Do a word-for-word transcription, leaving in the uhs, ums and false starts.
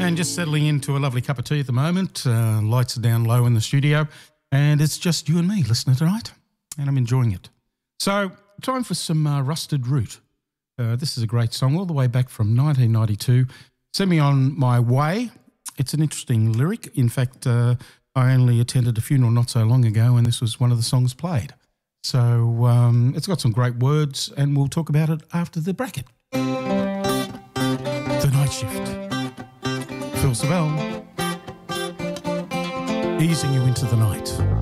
And just settling into a lovely cup of tea at the moment. Uh, lights are down low in the studio and it's just you and me listening tonight and I'm enjoying it. So time for some uh, Rusted Root. Uh, this is a great song all the way back from nineteen ninety-two. Send Me On My Way. It's an interesting lyric. In fact, uh, I only attended a funeral not so long ago and this was one of the songs played. So um, it's got some great words and we'll talk about it after the bracket. The Night Shift. Phil Savell, easing you into the night.